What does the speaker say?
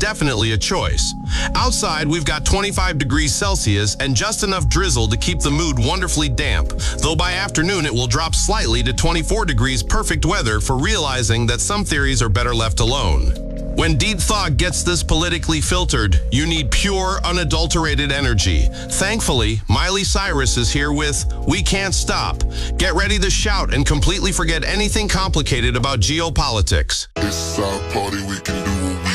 definitely a choice. Outside, we've got 25 degrees Celsius and just enough drizzle to keep the mood wonderfully damp, though by afternoon it will drop slightly to 24 degrees, perfect weather for realizing that some theories are better left alone. When deep thought gets this politically filtered, you need pure, unadulterated energy. Thankfully, Miley Cyrus is here with We Can't Stop. Get ready to shout and completely forget anything complicated about geopolitics. It's our party, we can do